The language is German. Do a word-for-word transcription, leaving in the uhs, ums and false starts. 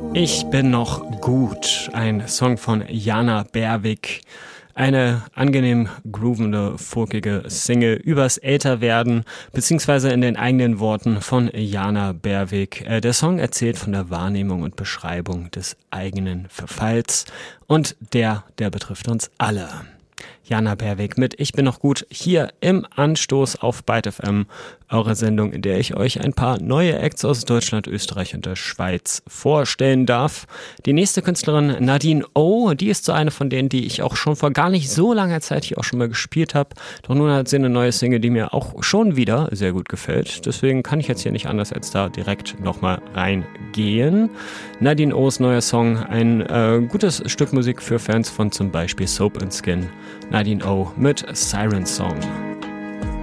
Ich bin noch gut, ein Song von Jana Berwick. Eine angenehm groovende, folkige Single übers Älterwerden, beziehungsweise in den eigenen Worten von Jana Berwick. Der Song erzählt von der Wahrnehmung und Beschreibung des eigenen Verfalls und der, der betrifft uns alle. Jana Berwick mit Ich bin noch gut hier im Anstoß auf Byte F M, eure Sendung, in der ich euch ein paar neue Acts aus Deutschland, Österreich und der Schweiz vorstellen darf. Die nächste Künstlerin Nadine O, die ist so eine von denen, die ich auch schon vor gar nicht so langer Zeit hier auch schon mal gespielt habe. Doch nun hat sie eine neue Single, die mir auch schon wieder sehr gut gefällt. Deswegen kann ich jetzt hier nicht anders als da direkt nochmal reingehen. Nadine O's neuer Song, ein äh, gutes Stück Musik für Fans von zum Beispiel Soap and Skin. Nadine O mit Siren Song.